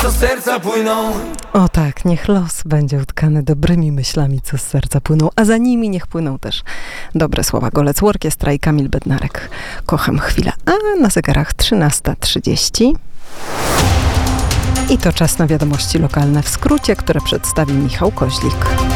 co z serca płyną. O tak, niech los będzie utkany dobrymi myślami, co z serca płyną, a za nimi niech płyną też dobre słowa. Golec Orkiestra i Kamil Bednarek. Kocham chwilę. A na zegarach 13:30. I to czas na wiadomości lokalne w skrócie, które przedstawi Michał Koźlik.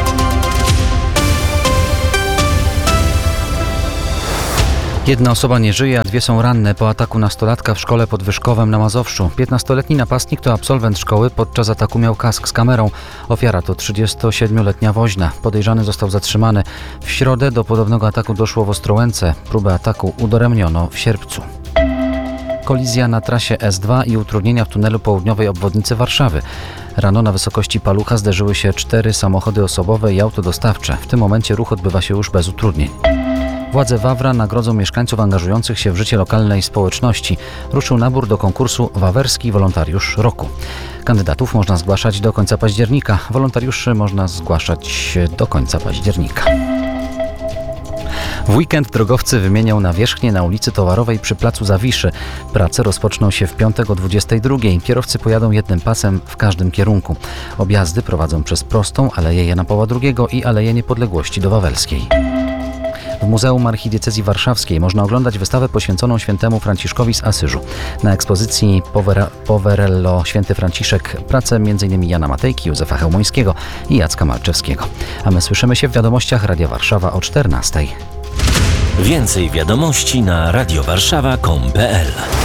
Jedna osoba nie żyje, a dwie są ranne po ataku nastolatka w szkole pod Wyszkowem na Mazowszu. 15-letni napastnik to absolwent szkoły. Podczas ataku miał kask z kamerą. Ofiara to 37-letnia woźna. Podejrzany został zatrzymany. W środę do podobnego ataku doszło w Ostrołęce. Próbę ataku udaremniono w Sierpcu. Kolizja na trasie S2 i utrudnienia w tunelu południowej obwodnicy Warszawy. Rano na wysokości Palucha zderzyły się 4 samochody osobowe i auto dostawcze. W tym momencie ruch odbywa się już bez utrudnień. Władze Wawra nagrodzą mieszkańców angażujących się w życie lokalnej społeczności. Ruszył nabór do konkursu Wawerski Wolontariusz Roku. Kandydatów można zgłaszać do końca października. Wolontariuszy można zgłaszać do końca października. W weekend drogowcy wymienią nawierzchnię na ulicy Towarowej przy placu Zawiszy. Prace rozpoczną się w piątek o 22:00. Kierowcy pojadą jednym pasem w każdym kierunku. Objazdy prowadzą przez Prostą, Aleję Jana Pawła II i Aleję Niepodległości do Wawelskiej. W Muzeum Archidiecezji Warszawskiej można oglądać wystawę poświęconą świętemu Franciszkowi z Asyżu. Na ekspozycji Poverello Święty Franciszek prace m.in. Jana Matejki, Józefa Chełmońskiego i Jacka Malczewskiego. A my słyszymy się w wiadomościach Radia Warszawa o 14:00. Więcej wiadomości na radiowarszawa.com.pl